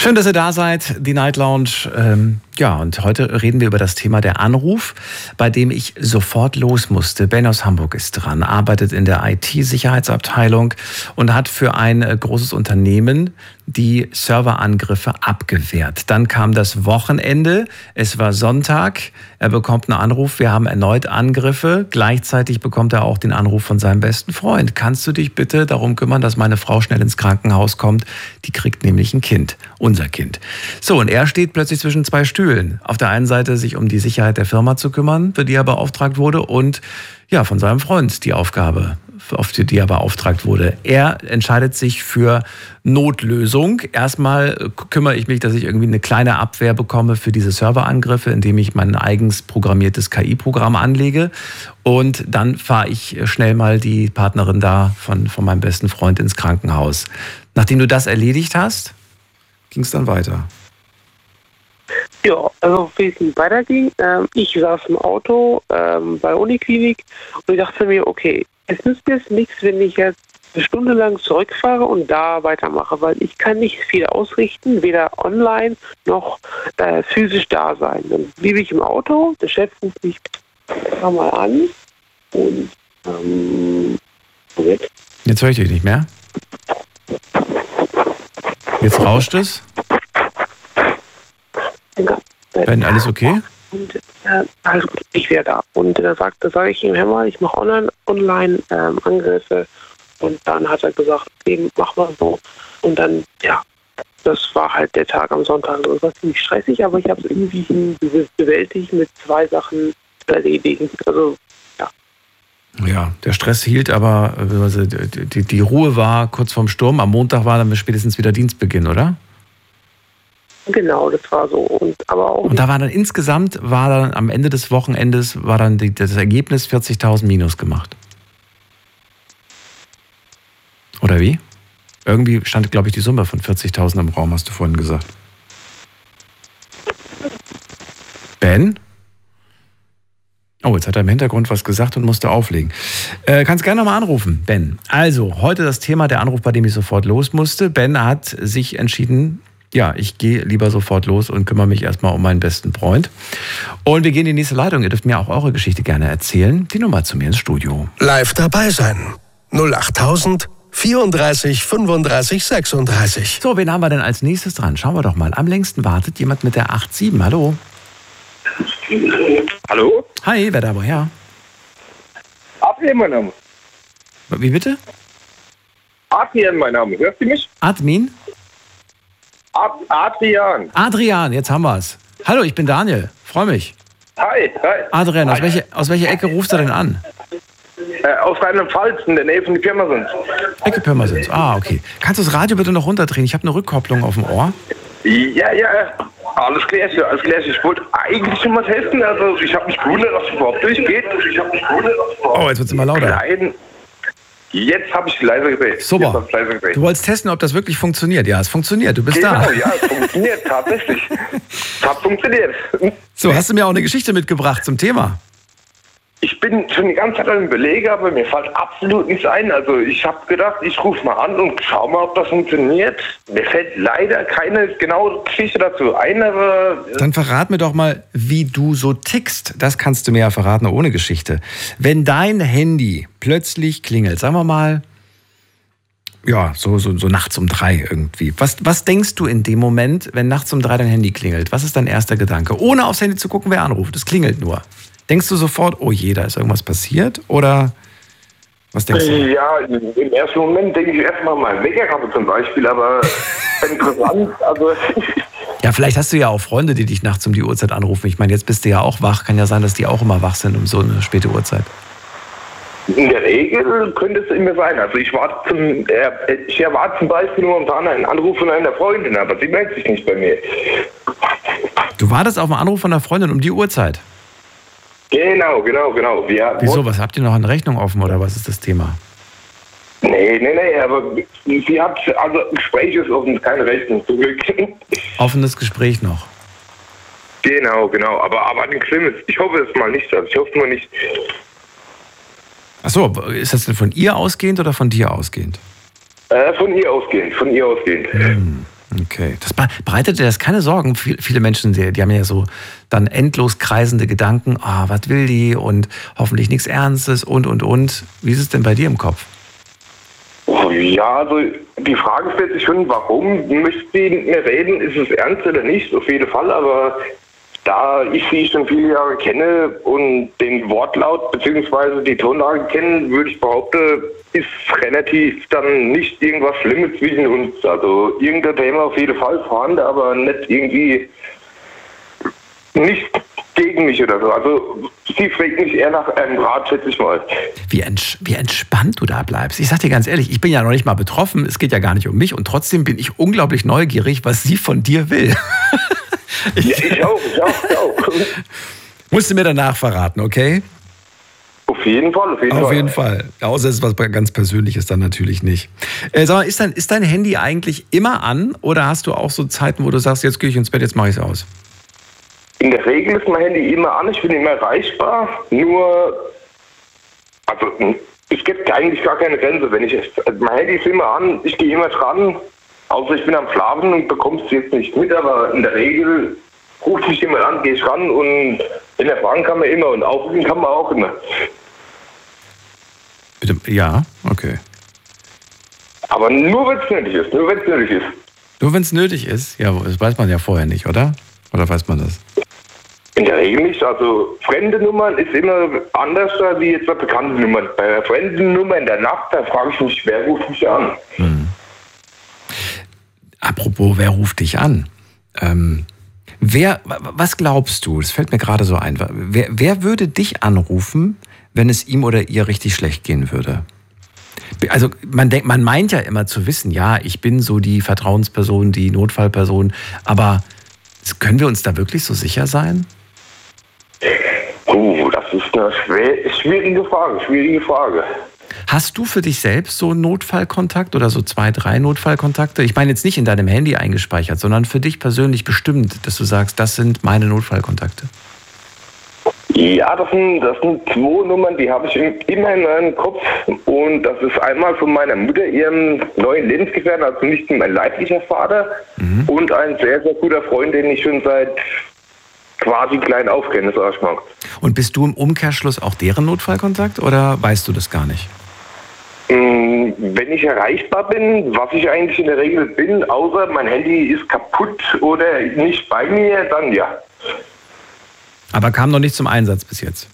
Schön, dass ihr da seid, die Night Lounge. Und heute reden wir über das Thema der Anruf, bei dem ich sofort los musste. Ben aus Hamburg ist dran, arbeitet in der IT-Sicherheitsabteilung und hat für ein großes Unternehmen die Serverangriffe abgewehrt. Dann kam das Wochenende, es war Sonntag, er bekommt einen Anruf, wir haben erneut Angriffe. Gleichzeitig bekommt er auch den Anruf von seinem besten Freund. Kannst du dich bitte darum kümmern, dass meine Frau schnell ins Krankenhaus kommt? Die kriegt nämlich ein Kind, unser Kind. So, und er steht plötzlich zwischen zwei Stühlen. Auf der einen Seite sich um die Sicherheit der Firma zu kümmern, für die er beauftragt wurde, und ja, von seinem Freund die Aufgabe, auf die er beauftragt wurde. Er entscheidet sich für Notlösung. Erstmal kümmere ich mich, dass ich irgendwie eine kleine Abwehr bekomme für diese Serverangriffe, indem ich mein eigens programmiertes KI-Programm anlege. Und dann fahre ich schnell mal die Partnerin da von meinem besten Freund ins Krankenhaus. Nachdem du das erledigt hast, ging es dann weiter. Ja, also wie es nicht weiterging, ich saß im Auto bei Uniklinik und ich dachte mir, okay, es nützt jetzt nichts, wenn ich jetzt eine Stunde lang zurückfahre und da weitermache, weil ich kann nicht viel ausrichten, weder online noch physisch da sein. Dann blieb ich im Auto, der Chef ruft mich mal an und Jetzt höre ich dich nicht mehr. Jetzt rauscht es. Ja. Ben, alles okay? Und alles gut, ich wäre da. Und da sage ich ihm, hör mal, ich mache Online-Angriffe. Und dann hat er gesagt, okay, mach mal so. Und dann, ja, das war halt der Tag am Sonntag. Das war ziemlich stressig, aber ich habe es irgendwie bewältigt, mit 2 Sachen zu erledigen. Also, ja. Ja, der Stress hielt, aber die Ruhe war kurz vorm Sturm. Am Montag war dann spätestens wieder Dienstbeginn, oder? Genau, das war so. Und da war dann insgesamt, am Ende des Wochenendes, war dann das Ergebnis 40.000 minus gemacht. Oder wie? Irgendwie stand, glaube ich, die Summe von 40.000 im Raum, hast du vorhin gesagt. Ben? Oh, jetzt hat er im Hintergrund was gesagt und musste auflegen. Kannst gerne nochmal anrufen, Ben. Also, heute das Thema der Anruf, bei dem ich sofort los musste. Ben hat sich entschieden, ja, ich gehe lieber sofort los und kümmere mich erstmal um meinen besten Freund. Und wir gehen in die nächste Leitung. Ihr dürft mir auch eure Geschichte gerne erzählen. Die Nummer zu mir ins Studio. Live dabei sein. 08000 34 35 36. So, wen haben wir denn als nächstes dran? Schauen wir doch mal. Am längsten wartet jemand mit der 87. Hallo. Hallo? Hi, wer da woher? Adrian, mein Name. Wie bitte? Adrian, mein Name. Hörst du mich? Admin? Adrian. Adrian, jetzt haben wir es. Hallo, ich bin Daniel. Freue mich. Hi. Adrian, aus welcher Ecke rufst du denn an? Aus Rheinland-Pfalz, in der Nähe von Pirmasens. Ecke Pirmasens, okay. Kannst du das Radio bitte noch runterdrehen? Ich habe eine Rückkopplung auf dem Ohr. Ja. Alles klar. Ich wollte eigentlich schon mal testen. Also ich habe mich gewundert, dass es überhaupt durchgeht. Oh, jetzt wird es immer lauter. Jetzt habe ich leiser gedreht. Super. Du wolltest testen, ob das wirklich funktioniert. Ja, es funktioniert. Du bist da. Genau, ja, es funktioniert tatsächlich. Es hat funktioniert. So, hast du mir auch eine Geschichte mitgebracht zum Thema? Ich bin schon die ganze Zeit am Überlegen, aber mir fällt absolut nichts ein. Also ich habe gedacht, ich rufe mal an und schau mal, ob das funktioniert. Mir fällt leider keine genaue Geschichte dazu ein, aber... Dann verrat mir doch mal, wie du so tickst. Das kannst du mir ja verraten ohne Geschichte. Wenn dein Handy plötzlich klingelt, sagen wir mal, ja, so nachts um 3 irgendwie. Was denkst du in dem Moment, wenn nachts um 3 dein Handy klingelt? Was ist dein erster Gedanke? Ohne aufs Handy zu gucken, wer anruft. Es klingelt nur. Denkst du sofort, oh je, da ist irgendwas passiert? Oder was denkst du? Ja, im ersten Moment denke ich erstmal mal Weckerkappe zum Beispiel, aber interessant, also... Ja, vielleicht hast du ja auch Freunde, die dich nachts um die Uhrzeit anrufen. Ich meine, jetzt bist du ja auch wach. Kann ja sein, dass die auch immer wach sind um so eine späte Uhrzeit. In der Regel könnte es immer sein. Also ich erwarte zum Beispiel momentan einen Anruf von einer Freundin, aber sie meldet sich nicht bei mir. Du wartest auf einen Anruf von einer Freundin um die Uhrzeit? Genau. Wieso, was habt ihr noch eine Rechnung offen oder was ist das Thema? Nee, aber sie hat, also Gespräch ist offen, keine Rechnung, zum Glück. Offenes Gespräch noch? Genau, aber nichts Schlimmes. Ich hoffe es mal nicht, also ich hoffe nur nicht. Ach so, ist das denn von ihr ausgehend oder von dir ausgehend? Von ihr ausgehend. Okay. Das bereitet dir das keine Sorgen? Viele Menschen, die haben ja so dann endlos kreisende Gedanken. Was will die? Und hoffentlich nichts Ernstes und. Wie ist es denn bei dir im Kopf? Ja, also die Frage stellt sich schon, warum möchte sie mit mir reden? Ist es ernst oder nicht? Auf jeden Fall, aber da ich sie schon viele Jahre kenne und den Wortlaut bzw. die Tonlage kenne, würde ich behaupten, ist relativ dann nicht irgendwas Schlimmes zwischen uns. Also irgendein Thema auf jeden Fall vorhanden, aber nicht irgendwie nicht gegen mich oder so. Also sie fragt mich eher nach einem Rat, schätze ich mal. Wie entspannt du da bleibst. Ich sag dir ganz ehrlich, ich bin ja noch nicht mal betroffen, es geht ja gar nicht um mich und trotzdem bin ich unglaublich neugierig, was sie von dir will. Ich auch. Musst du mir danach verraten, okay? Auf jeden Fall. Auf jeden Fall. Außer es ist was ganz Persönliches dann natürlich nicht. Sag mal, ist dein Handy eigentlich immer an oder hast du auch so Zeiten, wo du sagst, jetzt gehe ich ins Bett, jetzt mache ich es aus? In der Regel ist mein Handy immer an, ich bin immer erreichbar, nur, also es gibt eigentlich gar keine Grenze. Mein Handy ist immer an, ich gehe immer dran, außer ich bin am Schlafen und bekommst es jetzt nicht mit, aber in der Regel ruft mich jemand an, gehe ich ran und in der Fragen kann man immer und aufrufen kann man auch immer. Bitte, ja, okay. Aber nur wenn es nötig ist, Nur wenn es nötig ist? Ja, das weiß man ja vorher nicht, oder? Oder weiß man das? In der Regel nicht. Also fremde Nummern ist immer anders wie jetzt bei bekannten Nummern. Bei einer fremden Nummer in der Nacht, da frage ich mich, wer ruft mich an? Apropos, wer ruft dich an? Was glaubst du? Das fällt mir gerade so ein. Wer würde dich anrufen, wenn es ihm oder ihr richtig schlecht gehen würde? Also man meint ja immer zu wissen, ja, ich bin so die Vertrauensperson, die Notfallperson, aber können wir uns da wirklich so sicher sein? Das ist eine schwierige Frage. Hast du für dich selbst so einen Notfallkontakt oder so 2, 3 Notfallkontakte? Ich meine jetzt nicht in deinem Handy eingespeichert, sondern für dich persönlich bestimmt, dass du sagst, das sind meine Notfallkontakte. Ja, das sind 2 Nummern, die habe ich immer in meinem Kopf. Und das ist einmal von meiner Mutter, ihrem neuen Lebensgefährten, also nicht mein leiblicher Vater, und ein sehr, sehr guter Freund, den ich schon seit quasi klein auf kenne, sag ich mal. Und bist du im Umkehrschluss auch deren Notfallkontakt oder weißt du das gar nicht? Wenn ich erreichbar bin, was ich eigentlich in der Regel bin, außer mein Handy ist kaputt oder nicht bei mir, dann ja. Aber kam noch nicht zum Einsatz bis jetzt?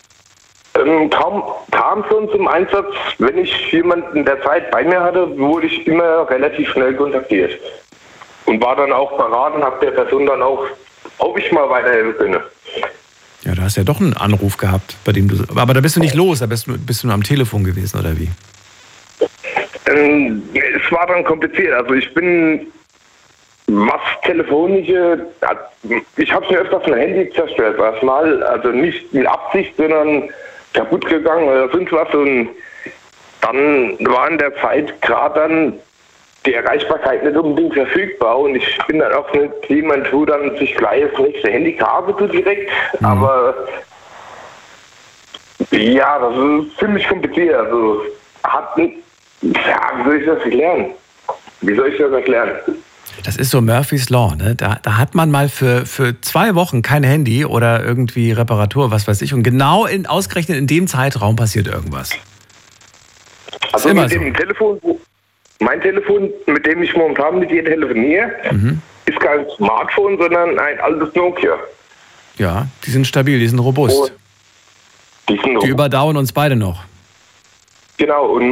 Kam schon zum Einsatz. Wenn ich jemanden in der Zeit bei mir hatte, wurde ich immer relativ schnell kontaktiert. Und war dann auch parat und habe der Person dann auch, ob ich mal weiterhelfen könnte. Ja, du hast ja doch einen Anruf gehabt, bei dem aber da bist du nicht los, da bist du nur am Telefon gewesen, oder wie? Es war dann kompliziert. Also ich bin, was telefonische, ich habe mir öfters ein Handy zerstört, was mal, also nicht mit Absicht, sondern kaputt gegangen oder sonst was. Und dann war in der Zeit gerade dann die Erreichbarkeit nicht unbedingt verfügbar und ich bin dann auch nicht jemand, wo dann sich gleich das nächste Handy kaufe so direkt, aber ja, das ist ziemlich kompliziert. Also wie soll ich das erklären? Das ist so Murphy's Law, ne? Da hat man mal für 2 Wochen kein Handy oder irgendwie Reparatur, was weiß ich, und genau ausgerechnet in dem Zeitraum passiert irgendwas. Also mit dem Telefon, mein Telefon, mit dem ich momentan mit dir telefoniere, ist kein Smartphone, sondern ein altes Nokia. Ja, die sind stabil, die sind robust. Die überdauern uns beide noch. Genau, und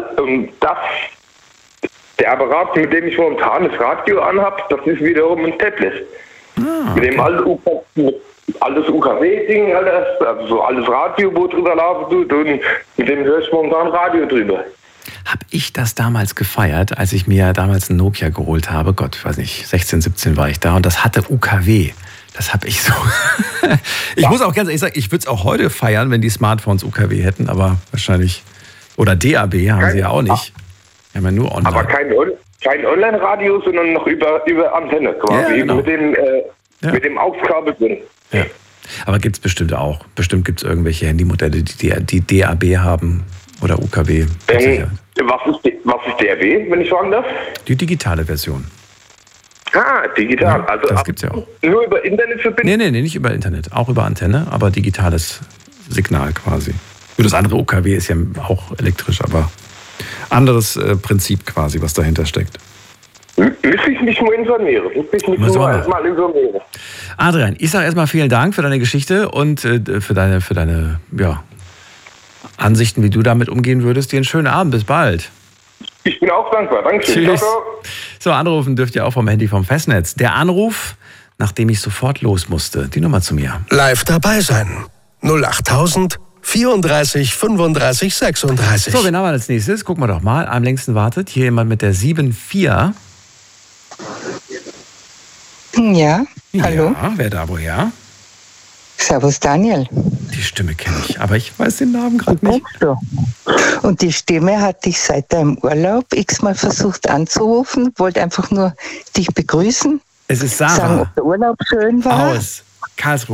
der Apparat, mit dem ich momentan das Radio anhab, das ist wiederum ein Tablet. Okay. Mit dem alles UKW-Ding, also so alles Radio, wo drüber laufen tut, und mit dem höre ich momentan Radio drüber. Hab ich das damals gefeiert, als ich mir damals einen Nokia geholt habe? Gott, ich weiß nicht, 16, 17 war ich da und das hatte UKW. Das habe ich so. Ich muss auch ganz ehrlich sagen, ich würde es auch heute feiern, wenn die Smartphones UKW hätten, aber wahrscheinlich. Oder DAB haben sie ja auch nicht. Die haben ja nur online. Aber kein Online-Radio, sondern noch über Antenne quasi. Ja, genau. Mit dem AUX-Kabel drin. Ja. Aber gibt es bestimmt auch. Bestimmt gibt es irgendwelche Handymodelle, die DAB haben oder UKW. Was ist DAB, wenn ich fragen darf? Die digitale Version. Digital. Ja, Also das gibt's ja auch. Nur über Internet verbinden? Nee, nicht über Internet. Auch über Antenne, aber digitales Signal quasi. Für das andere OKW ist ja auch elektrisch, aber anderes Prinzip quasi, was dahinter steckt. Müsste ich mich mal informieren. Adrian, ich sage erstmal vielen Dank für deine Geschichte und für deine Ansichten, wie du damit umgehen würdest. Dir einen schönen Abend, bis bald. Ich bin auch dankbar, danke schön. Tschüss. So, anrufen dürft ihr auch vom Handy vom Festnetz. Der Anruf, nachdem ich sofort los musste. Die Nummer zu mir. Live dabei sein. 08000 34 35 36. So, wen haben wir als nächstes? Gucken wir doch mal. Am längsten wartet hier jemand mit der 7-4. Ja, hallo. Ja, wer da woher? Servus Daniel. Die Stimme kenne ich, aber ich weiß den Namen gerade nicht. Und die Stimme hatte ich seit deinem Urlaub x-mal versucht anzurufen, wollte einfach nur dich begrüßen. Es ist Sarah. Sagen, ob der Urlaub schön war. Aus Karlsruhe.